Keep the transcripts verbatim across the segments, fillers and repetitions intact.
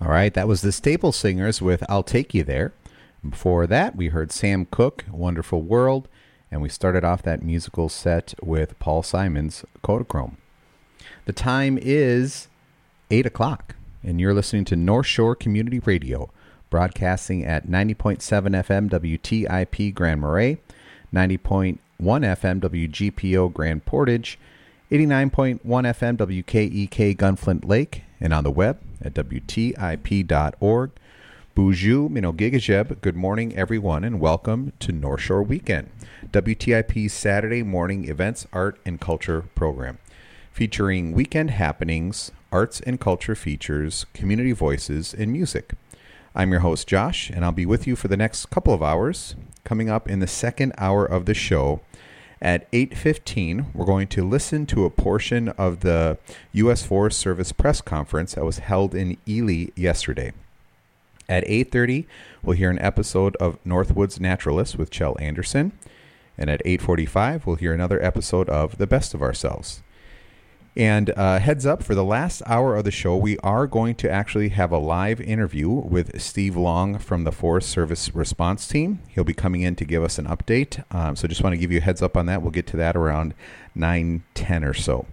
All right, that was the Staple Singers with I'll Take You There. Before that, we heard Sam Cooke, Wonderful World, and we started off that musical set with Paul Simon's Kodachrome. The time is eight o'clock, and you're listening to North Shore Community Radio, broadcasting at ninety point seven F M W T I P Grand Marais, ninety point one F M W G P O Grand Portage, eighty-nine point one F M W K E K Gunflint Lake, and on the web at W T I P dot org. Bonjour, Minogigajeb. Good morning, everyone, and welcome to North Shore Weekend, W T I P's Saturday morning events, art, and culture program, featuring weekend happenings, arts and culture features, community voices, and music. I'm your host, Josh, and I'll be with you for the next couple of hours. Coming up in the second hour of the show, at eight fifteen, we're going to listen to a portion of the U S Forest Service press conference that was held in Ely yesterday. At eight thirty, we'll hear an episode of Northwoods Naturalists with Chell Anderson. And at eight forty-five, we'll hear another episode of The Best of Ourselves. And uh, heads up, for the last hour of the show, we are going to actually have a live interview with Steve Long from the Forest Service response team. He'll be coming in to give us an update. Um, so just want to give you a heads up on that. We'll get to that around nine ten or so.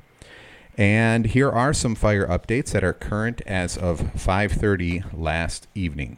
And here are some fire updates that are current as of five thirty last evening.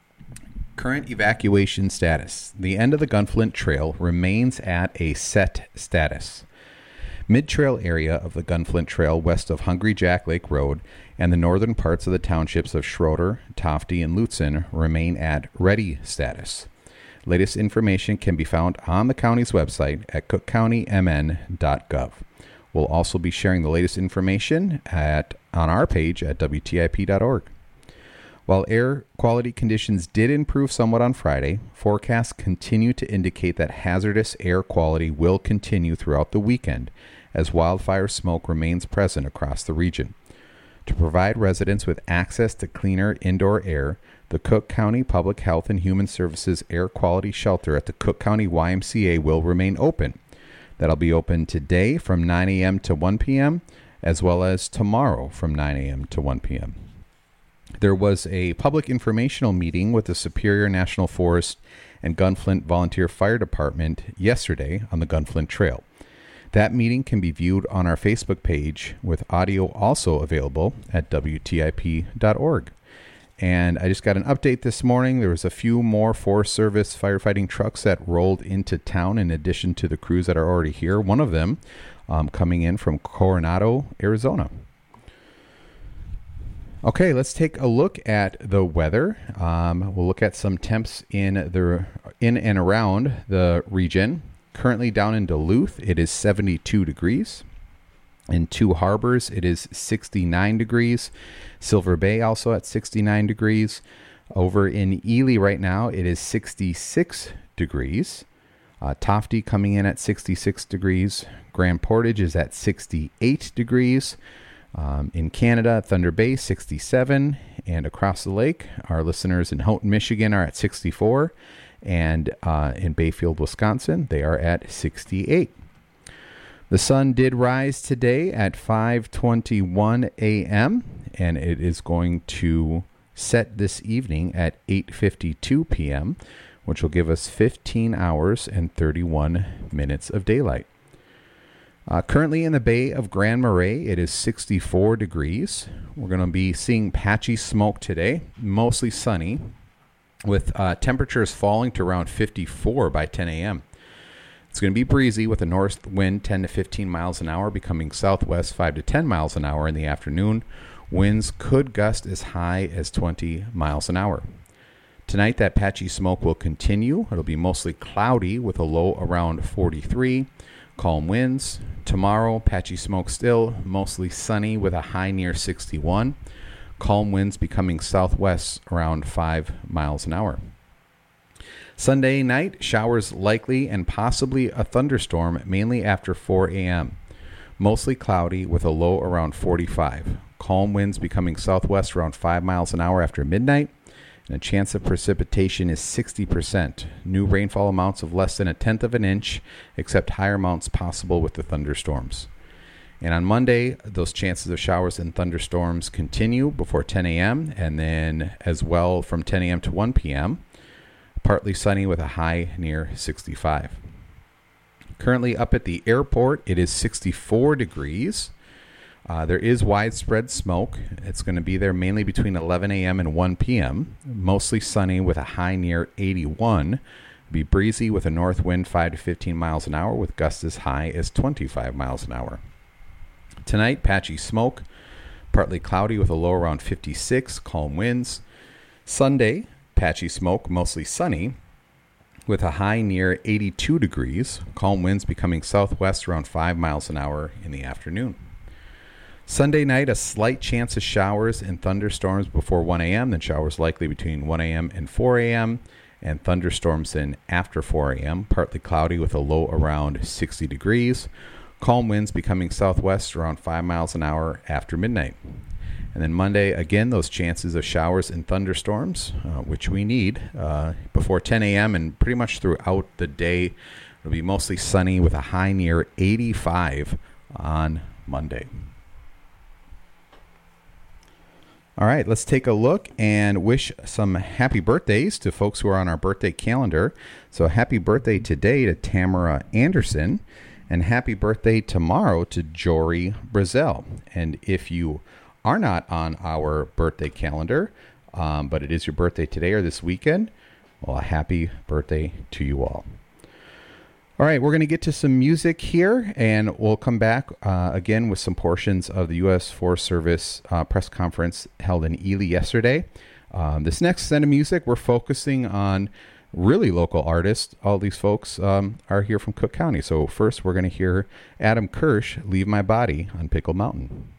Current evacuation status. The end of the Gunflint Trail remains at a set status. Mid-trail area of the Gunflint Trail west of Hungry Jack Lake Road and the northern parts of the townships of Schroeder, Tofty, and Lutsen remain at ready status. Latest information can be found on the county's website at cook county m n dot gov. We'll also be sharing the latest information at on our page at W T I P dot org. While air quality conditions did improve somewhat on Friday, forecasts continue to indicate that hazardous air quality will continue throughout the weekend as wildfire smoke remains present across the region. To provide residents with access to cleaner indoor air, the Cook County Public Health and Human Services Air Quality Shelter at the Cook County Y M C A will remain open. That'll be open today from nine a.m. to one p.m., as well as tomorrow from nine a.m. to one p.m. There was a public informational meeting with the Superior National Forest and Gunflint Volunteer Fire Department yesterday on the Gunflint Trail. That meeting can be viewed on our Facebook page, with audio also available at W T I P dot org. And I just got an update this morning. There was a few more Forest Service firefighting trucks that rolled into town in addition to the crews that are already here. One of them um, coming in from Coronado, Arizona. Okay, let's take a look at the weather. Um, we'll look at some temps in the in and around the region. Currently down in Duluth, it is seventy-two degrees. In Two Harbors, it is sixty-nine degrees. Silver Bay also at sixty-nine degrees. Over in Ely right now, it is sixty-six degrees. Uh, Tofty coming in at sixty-six degrees. Grand Portage is at sixty-eight degrees. Um, in Canada, Thunder Bay, sixty-seven. And across the lake, our listeners in Houghton, Michigan are at sixty-four. And uh, in Bayfield, Wisconsin, they are at sixty-eight. The sun did rise today at five twenty-one a.m. and it is going to set this evening at eight fifty-two p.m., which will give us fifteen hours and thirty-one minutes of daylight. Uh, currently in the Bay of Grand Marais, it is sixty-four degrees. We're going to be seeing patchy smoke today, mostly sunny, with uh, temperatures falling to around fifty-four by ten a.m. It's going to be breezy with a north wind ten to fifteen miles an hour, becoming southwest five to ten miles an hour in the afternoon. Winds could gust as high as twenty miles an hour. Tonight, that patchy smoke will continue. It'll be mostly cloudy with a low around forty-three. Calm winds. Tomorrow, patchy smoke still, mostly sunny with a high near sixty-one. Calm winds becoming southwest around five miles an hour. Sunday night, showers likely and possibly a thunderstorm, mainly after four a.m. Mostly cloudy with a low around forty-five. Calm winds becoming southwest around five miles an hour after midnight. And a chance of precipitation is sixty percent. New rainfall amounts of less than a tenth of an inch, except higher amounts possible with the thunderstorms. And on Monday, those chances of showers and thunderstorms continue before ten a.m. and then as well from ten a.m. to one p.m. Partly sunny with a high near sixty-five. Currently up at the airport, it is sixty-four degrees. Uh, there is widespread smoke. It's going to be there mainly between eleven a.m. and one p.m. Mostly sunny with a high near eighty-one. It'll be breezy with a north wind five to fifteen miles an hour with gusts as high as twenty-five miles an hour. Tonight, patchy smoke, partly cloudy with a low around fifty-six, calm winds. Sunday, patchy smoke, mostly sunny with a high near eighty-two degrees, calm winds becoming southwest around five miles an hour in the afternoon. Sunday night, a slight chance of showers and thunderstorms before one a.m., then showers likely between one a.m. and four a.m., and thunderstorms in after four a.m., partly cloudy with a low around sixty degrees. Calm winds becoming southwest around five miles an hour after midnight. And then Monday, again, those chances of showers and thunderstorms, uh, which we need uh, before ten a.m. and pretty much throughout the day. It'll be mostly sunny with a high near eighty-five on Monday. All right, let's take a look and wish some happy birthdays to folks who are on our birthday calendar. So happy birthday today to Tamara Anderson. And happy birthday tomorrow to Jory Brazil. And if you are not on our birthday calendar, um, but it is your birthday today or this weekend, well, a happy birthday to you all. All right, we're going to get to some music here, and we'll come back uh, again with some portions of the U S Forest Service uh, press conference held in Ely yesterday. Um, this next set of music, we're focusing on really local artists. All these folks um, are here from Cook County. So first, we're going to hear Adam Kirsch, Leave My Body on Pickle Mountain.